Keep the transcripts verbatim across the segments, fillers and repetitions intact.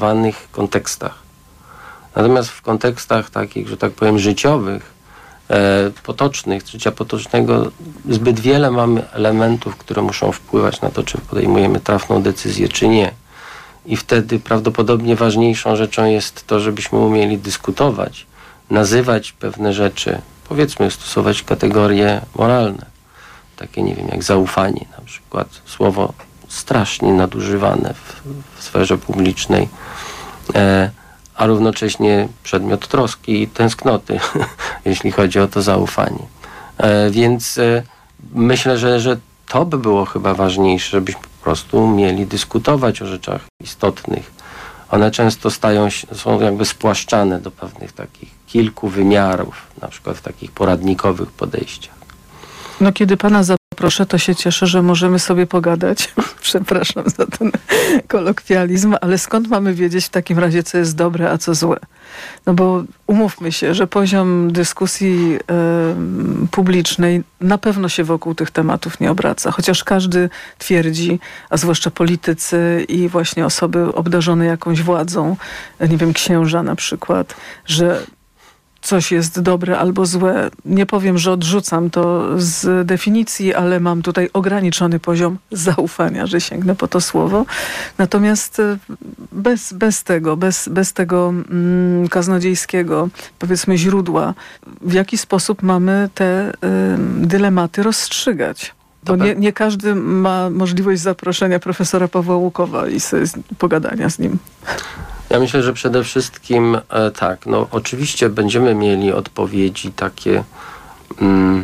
danych kontekstach. Natomiast w kontekstach takich, że tak powiem, życiowych, e, potocznych, życia potocznego, zbyt wiele mamy elementów, które muszą wpływać na to, czy podejmujemy trafną decyzję, czy nie. I wtedy prawdopodobnie ważniejszą rzeczą jest to, żebyśmy umieli dyskutować, nazywać pewne rzeczy, powiedzmy, stosować kategorie moralne. Takie, nie wiem, jak zaufanie, na przykład słowo strasznie nadużywane w, w sferze publicznej, e, a równocześnie przedmiot troski i tęsknoty, jeśli chodzi o to zaufanie. E, więc e, myślę, że, że to by było chyba ważniejsze, żebyśmy po prostu umieli dyskutować o rzeczach istotnych. One często stają się, są jakby spłaszczane do pewnych takich kilku wymiarów, na przykład w takich poradnikowych podejściach. No kiedy pana zaproszę, to się cieszę, że możemy sobie pogadać. Przepraszam za ten kolokwializm, ale skąd mamy wiedzieć w takim razie, co jest dobre, a co złe? No bo umówmy się, że poziom dyskusji y, publicznej na pewno się wokół tych tematów nie obraca. Chociaż każdy twierdzi, a zwłaszcza politycy i właśnie osoby obdarzone jakąś władzą, nie wiem, księża na przykład, że coś jest dobre albo złe. Nie powiem, że odrzucam to z definicji, ale mam tutaj ograniczony poziom zaufania, że sięgnę po to słowo. Natomiast bez, bez tego, bez, bez tego mm, kaznodziejskiego, powiedzmy, źródła, w jaki sposób mamy te y, dylematy rozstrzygać? Bo nie, nie każdy ma możliwość zaproszenia profesora Pawła Łukowa i sobie pogadania z nim. Ja myślę, że przede wszystkim e, tak, no oczywiście będziemy mieli odpowiedzi takie mm,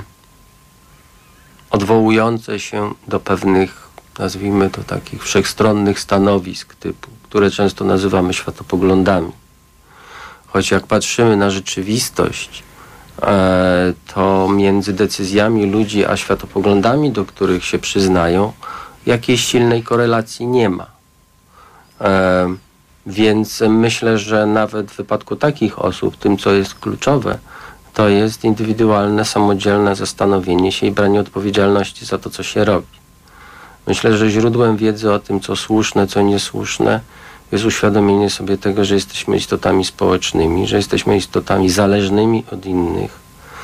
odwołujące się do pewnych, nazwijmy to, takich wszechstronnych stanowisk typu, które często nazywamy światopoglądami. Choć jak patrzymy na rzeczywistość, e, to między decyzjami ludzi a światopoglądami, do których się przyznają, jakiejś silnej korelacji nie ma. E, Więc myślę, że nawet w wypadku takich osób, tym co jest kluczowe, to jest indywidualne, samodzielne zastanowienie się i branie odpowiedzialności za to, co się robi. Myślę, że źródłem wiedzy o tym, co słuszne, co niesłuszne, jest uświadomienie sobie tego, że jesteśmy istotami społecznymi, że jesteśmy istotami zależnymi od innych,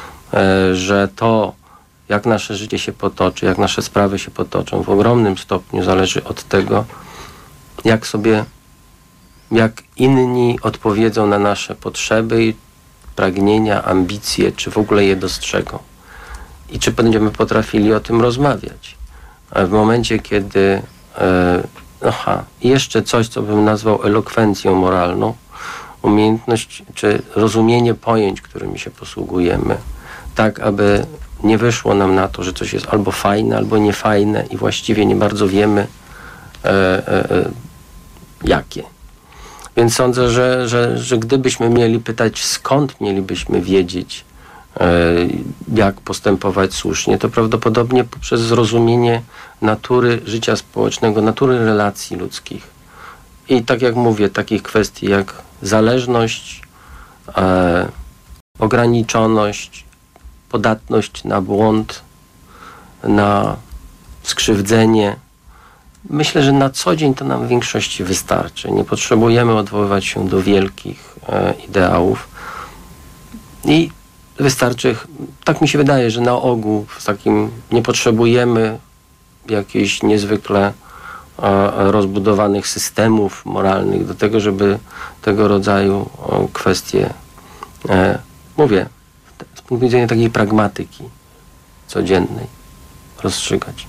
że to, jak nasze życie się potoczy, jak nasze sprawy się potoczą, w ogromnym stopniu zależy od tego, jak sobie jak inni odpowiedzą na nasze potrzeby, pragnienia, ambicje, czy w ogóle je dostrzegą. I czy będziemy potrafili o tym rozmawiać. A w momencie, kiedy e, aha, jeszcze coś, co bym nazwał elokwencją moralną, umiejętność, czy rozumienie pojęć, którymi się posługujemy, tak, aby nie wyszło nam na to, że coś jest albo fajne, albo niefajne i właściwie nie bardzo wiemy e, e, e, jakie. Więc sądzę, że, że, że gdybyśmy mieli pytać, skąd mielibyśmy wiedzieć, e, jak postępować słusznie, to prawdopodobnie poprzez zrozumienie natury życia społecznego, natury relacji ludzkich. I tak jak mówię, takich kwestii jak zależność, e, ograniczoność, podatność na błąd, na skrzywdzenie. Myślę, że na co dzień to nam w większości wystarczy. Nie potrzebujemy odwoływać się do wielkich e, ideałów. I wystarczy, tak mi się wydaje, że na ogół w takim nie potrzebujemy jakichś niezwykle e, rozbudowanych systemów moralnych do tego, żeby tego rodzaju e, kwestie, e, mówię, z punktu widzenia takiej pragmatyki codziennej rozstrzygać.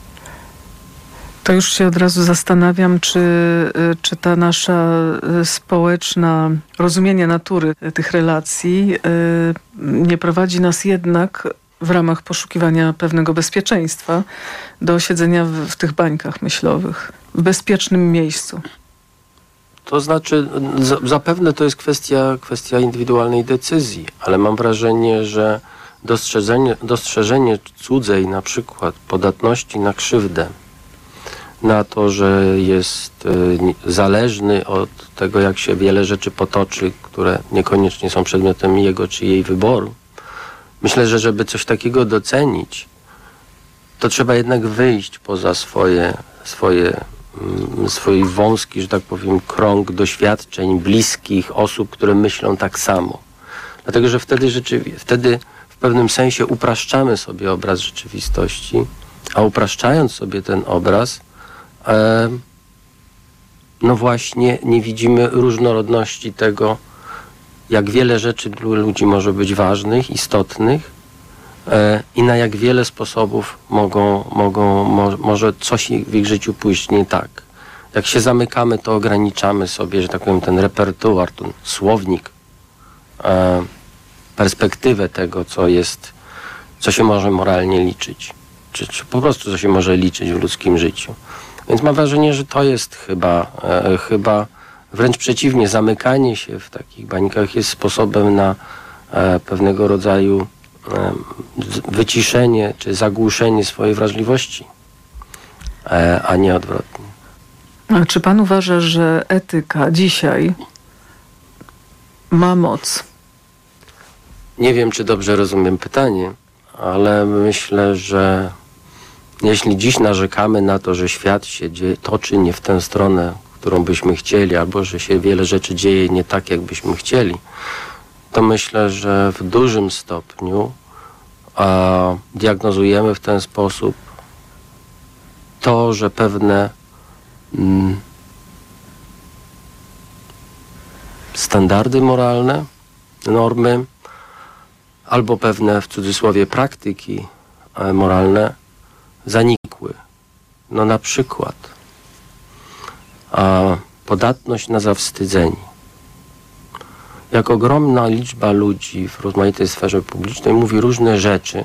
To już się od razu zastanawiam, czy, czy ta nasza społeczna rozumienie natury tych relacji nie prowadzi nas jednak w ramach poszukiwania pewnego bezpieczeństwa do siedzenia w, w tych bańkach myślowych, w bezpiecznym miejscu. To znaczy, zapewne to jest kwestia, kwestia indywidualnej decyzyi, ale mam wrażenie, że dostrzeżenie, dostrzeżenie cudzej na przykład podatności na krzywdę, na to, że jest y, zależny od tego, jak się wiele rzeczy potoczy, które niekoniecznie są przedmiotem jego czy jej wyboru. Myślę, że żeby coś takiego docenić, to trzeba jednak wyjść poza swoje, swoje mm, swój wąski, że tak powiem, krąg doświadczeń, bliskich osób, które myślą tak samo. Dlatego, że wtedy rzeczywiście, wtedy w pewnym sensie upraszczamy sobie obraz rzeczywistości, a upraszczając sobie ten obraz, e, no właśnie nie widzimy różnorodności tego, jak wiele rzeczy dla ludzi może być ważnych, istotnych e, i na jak wiele sposobów mogą, mogą, mo, może coś w ich życiu pójść nie tak. Jak się zamykamy, to ograniczamy sobie, że tak powiem, ten repertuar, ten słownik, e, perspektywę tego, co jest, co się może moralnie liczyć. Czy, czy po prostu co się może liczyć w ludzkim życiu. Więc mam wrażenie, że to jest chyba, e, chyba wręcz przeciwnie, zamykanie się w takich bańkach jest sposobem na e, pewnego rodzaju e, wyciszenie czy zagłuszenie swojej wrażliwości, e, a nie odwrotnie. A czy pan uważa, że etyka dzisiaj ma moc? Nie wiem, czy dobrze rozumiem pytanie, ale myślę, że jeśli dziś narzekamy na to, że świat się dzieje, toczy nie w tę stronę, którą byśmy chcieli, albo że się wiele rzeczy dzieje nie tak, jak byśmy chcieli, to myślę, że w dużym stopniu a, diagnozujemy w ten sposób to, że pewne mm, standardy moralne, normy, albo pewne w cudzysłowie praktyki e, moralne zanikły. No na przykład a podatność na zawstydzenie. Jak ogromna liczba ludzi w rozmaitej sferze publicznej mówi różne rzeczy,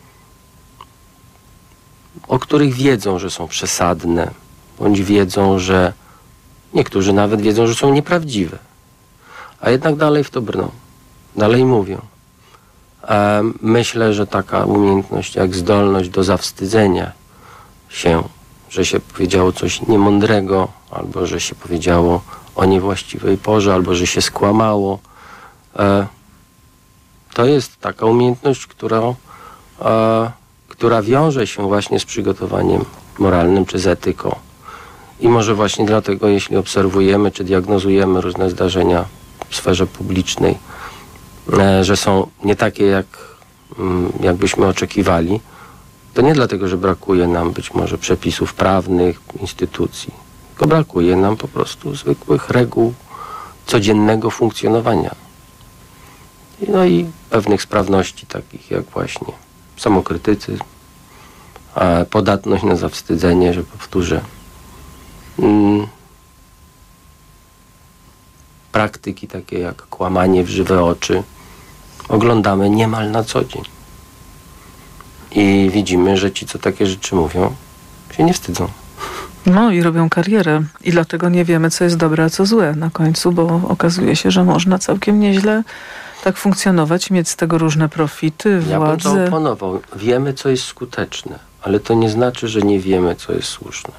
o których wiedzą, że są przesadne, bądź wiedzą, że niektórzy nawet wiedzą, że są nieprawdziwe, a jednak dalej w to brną, dalej mówią. A myślę, że taka umiejętność jak zdolność do zawstydzenia się, że się powiedziało coś niemądrego, albo że się powiedziało o niewłaściwej porze, albo że się skłamało. E, to jest taka umiejętność, która, e, która wiąże się właśnie z przygotowaniem moralnym czy z etyką. I może właśnie dlatego, jeśli obserwujemy czy diagnozujemy różne zdarzenia w sferze publicznej, e, że są nie takie, jak, mm, jak byśmy oczekiwali, to nie dlatego, że brakuje nam być może przepisów prawnych, instytucji, tylko brakuje nam po prostu zwykłych reguł codziennego funkcjonowania. No i pewnych sprawności takich jak właśnie samokrytycyzm, a podatność na zawstydzenie, że powtórzę, mm, praktyki takie jak kłamanie w żywe oczy oglądamy niemal na co dzień. I widzimy, że ci, co takie rzeczy mówią, się nie wstydzą. No i robią karierę. I dlatego nie wiemy, co jest dobre, a co złe na końcu, bo okazuje się, że można całkiem nieźle tak funkcjonować, mieć z tego różne profity, Ja bym to władzę. oponował. Wiemy, co jest skuteczne, ale to nie znaczy, że nie wiemy, co jest słuszne.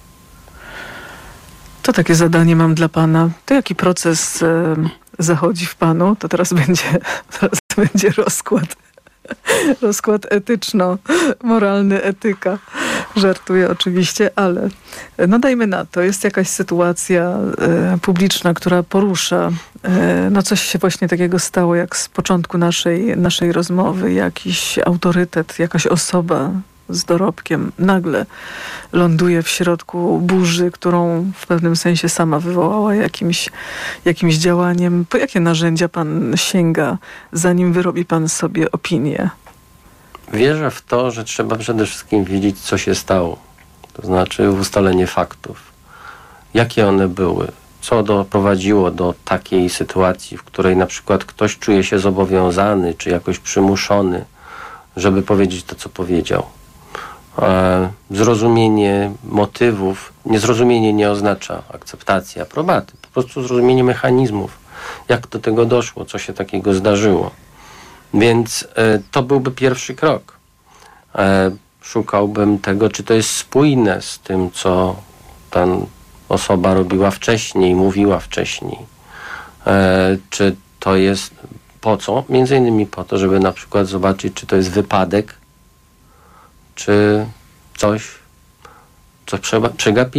To takie zadanie mam dla pana. To jaki proces e, zachodzi w panu? To teraz będzie, teraz będzie rozkład. Rozkład etyczno-moralny, etyka. Żartuję oczywiście, ale no dajmy na to. Jest jakaś sytuacja e, publiczna, która porusza. E, no coś się właśnie takiego stało, jak z początku naszej, naszej rozmowy. Jakiś autorytet, jakaś osoba z dorobkiem nagle ląduje w środku burzy, którą w pewnym sensie sama wywołała jakimś, jakimś działaniem. Po jakie narzędzia pan sięga, zanim wyrobi pan sobie opinię? Wierzę w to, że trzeba przede wszystkim wiedzieć, co się stało. To znaczy ustalenie faktów. Jakie one były? Co doprowadziło do takiej sytuacji, w której na przykład ktoś czuje się zobowiązany, czy jakoś przymuszony, żeby powiedzieć to, co powiedział. E, zrozumienie motywów, niezrozumienie nie oznacza akceptacji, aprobaty. Po prostu zrozumienie mechanizmów. Jak do tego doszło, co się takiego zdarzyło. Więc e, to byłby pierwszy krok. E, szukałbym tego, czy to jest spójne z tym, co ta osoba robiła wcześniej, mówiła wcześniej. E, czy to jest po co? Między innymi po to, żeby na przykład zobaczyć, czy to jest wypadek, czy coś, co przeba- przegapiłem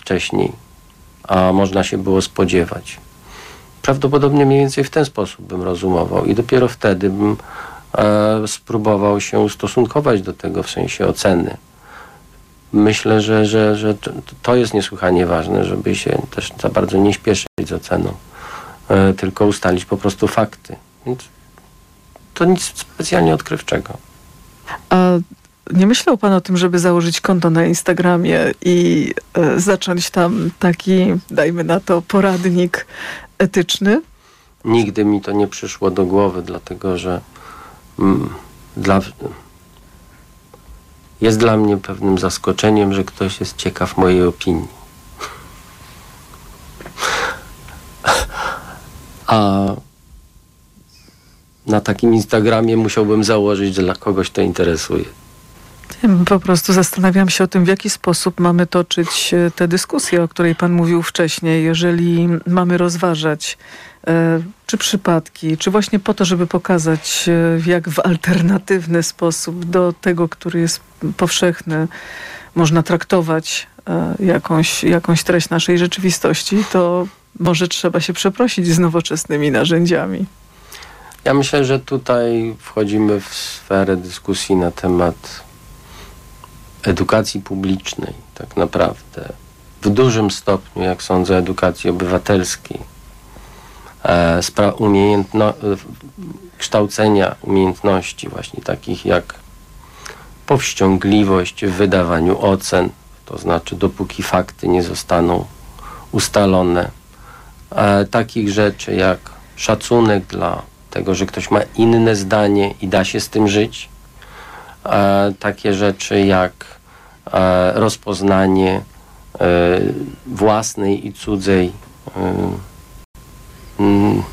wcześniej, a można się było spodziewać. Prawdopodobnie mniej więcej w ten sposób bym rozumował i dopiero wtedy bym e, spróbował się ustosunkować do tego w sensie oceny. Myślę, że, że, że to jest niesłychanie ważne, żeby się też za bardzo nie śpieszyć z oceną, e, tylko ustalić po prostu fakty. Więc to nic specjalnie odkrywczego. A nie myślał pan o tym, żeby założyć konto na Instagramie i e, zacząć tam taki, dajmy na to, poradnik etyczny? Nigdy mi to nie przyszło do głowy, dlatego że mm, dla, jest dla mnie pewnym zaskoczeniem, że ktoś jest ciekaw mojej opinii. A na takim Instagramie musiałbym założyć, że dla kogoś to interesuje. Po prostu zastanawiam się o tym, w jaki sposób mamy toczyć tę dyskusję, o której pan mówił wcześniej. Jeżeli mamy rozważać, e, czy przypadki, czy właśnie po to, żeby pokazać, e, jak w alternatywny sposób do tego, który jest powszechny, można traktować e, jakąś, jakąś treść naszej rzeczywistości, to może trzeba się przeprosić z nowoczesnymi narzędziami. Ja myślę, że tutaj wchodzimy w sferę dyskusji na temat edukacji publicznej, tak naprawdę. W dużym stopniu, jak sądzę, edukacji obywatelskiej. E, spra- umiejętno- kształcenia umiejętności właśnie takich jak powściągliwość w wydawaniu ocen, to znaczy dopóki fakty nie zostaną ustalone. E, takich rzeczy jak szacunek dla tego, że ktoś ma inne zdanie i da się z tym żyć. E, takie rzeczy jak e, rozpoznanie e, własnej i cudzej e, mm,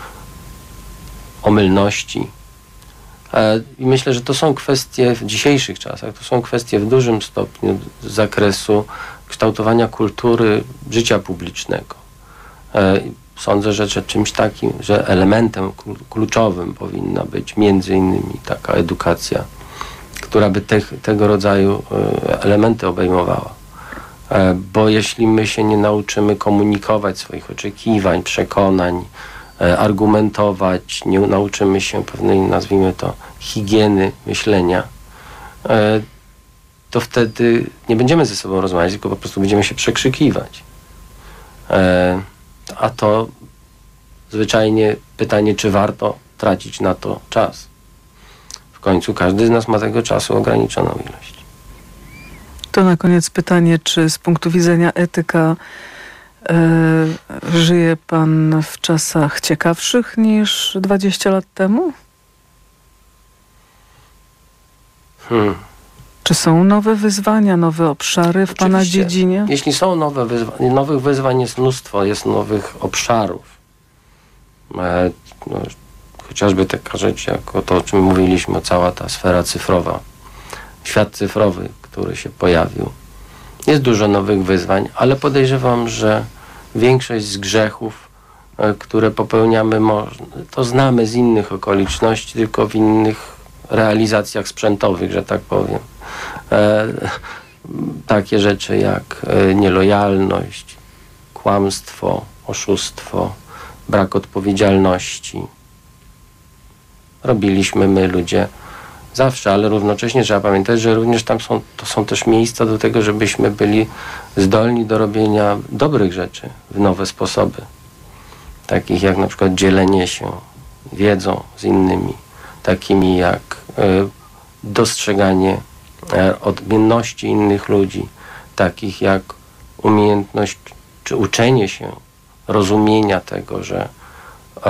omylności. E, I myślę, że to są kwestie w dzisiejszych czasach, to są kwestie w dużym stopniu z zakresu kształtowania kultury życia publicznego. E, Sądzę, że, że czymś takim, że elementem kluczowym powinna być między innymi taka edukacja, która by te, tego rodzaju elementy obejmowała. Bo jeśli my się nie nauczymy komunikować swoich oczekiwań, przekonań, argumentować, nie nauczymy się pewnej, nazwijmy to, higieny myślenia, to wtedy nie będziemy ze sobą rozmawiać, tylko po prostu będziemy się przekrzykiwać. A to zwyczajnie pytanie, czy warto tracić na to czas. W końcu każdy z nas ma tego czasu ograniczoną ilość. To na koniec pytanie, czy z punktu widzenia etyka e, żyje pan w czasach ciekawszych niż dwadzieścia lat temu? Hmm. Czy są nowe wyzwania, nowe obszary w pana Oczywiście, dziedzinie? Jeśli są nowe wyzwania, nowych wyzwań jest mnóstwo, jest nowych obszarów. E, no, chociażby taka rzecz, jak o to, o czym mówiliśmy, cała ta sfera cyfrowa. Świat cyfrowy, który się pojawił. Jest dużo nowych wyzwań, ale podejrzewam, że większość z grzechów, e, które popełniamy, to znamy z innych okoliczności, tylko w innych realizacjach sprzętowych, że tak powiem. E, takie rzeczy jak e, nielojalność, kłamstwo, oszustwo, brak odpowiedzialności. Robiliśmy my, ludzie, zawsze, ale równocześnie trzeba pamiętać, że również tam są, to są też miejsca do tego, żebyśmy byli zdolni do robienia dobrych rzeczy w nowe sposoby. Takich jak na przykład dzielenie się wiedzą z innymi, takimi jak y, dostrzeganie y, odmienności innych ludzi, takich jak umiejętność czy uczenie się rozumienia tego, że y,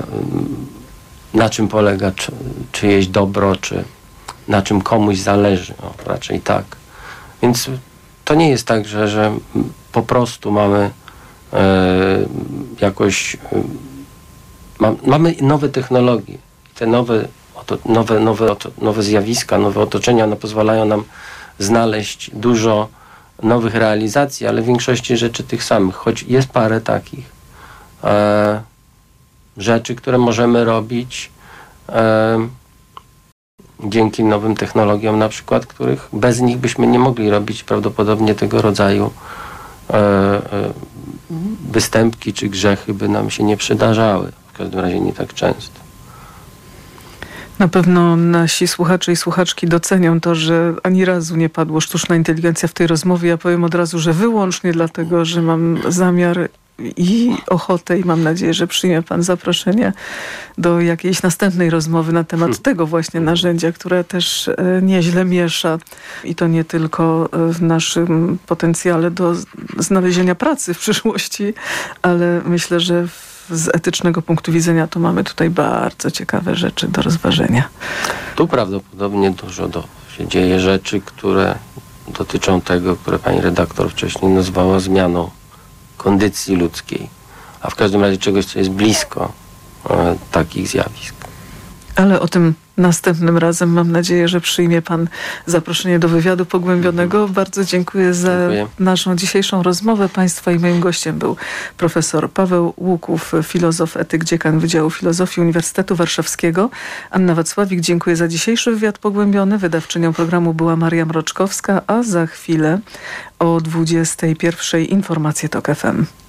na czym polega czy, czyjeś dobro, czy na czym komuś zależy. O, raczej tak. Więc to nie jest tak, że, że po prostu mamy y, jakoś... Y, ma, mamy nowe technologie. Te nowe Oto, nowe, nowe, oto, nowe zjawiska, nowe otoczenia, one pozwalają nam znaleźć dużo nowych realizacji, ale w większości rzeczy tych samych, choć jest parę takich e, rzeczy, które możemy robić e, dzięki nowym technologiom na przykład, których bez nich byśmy nie mogli robić prawdopodobnie tego rodzaju e, e, występki czy grzechy by nam się nie przydarzały. W każdym razie nie tak często. Na pewno nasi słuchacze i słuchaczki docenią to, że ani razu nie padło sztuczna inteligencja w tej rozmowie. Ja powiem od razu, że wyłącznie dlatego, że mam zamiar i ochotę i mam nadzieję, że przyjmie pan zaproszenie do jakiejś następnej rozmowy na temat hmm. tego właśnie narzędzia, które też nieźle miesza i to nie tylko w naszym potencjale do znalezienia pracy w przyszłości, ale myślę, że z etycznego punktu widzenia to mamy tutaj bardzo ciekawe rzeczy do rozważenia. Tu prawdopodobnie dużo do, się dzieje rzeczy, które dotyczą tego, które pani redaktor wcześniej nazwała zmianą kondycji ludzkiej, a w każdym razie czegoś, co jest blisko e, takich zjawisk. Ale o tym następnym razem mam nadzieję, że przyjmie pan zaproszenie do wywiadu pogłębionego. Bardzo dziękuję za dziękuję. naszą dzisiejszą rozmowę. Państwa i moim gościem był profesor Paweł Łuków, filozof, etyk, dziekan Wydziału Filozofii Uniwersytetu Warszawskiego. Anna Wacławik, dziękuję za dzisiejszy wywiad pogłębiony. Wydawczynią programu była Maria Mroczkowska, a za chwilę o dwudziestej pierwszej informacje TOK F M.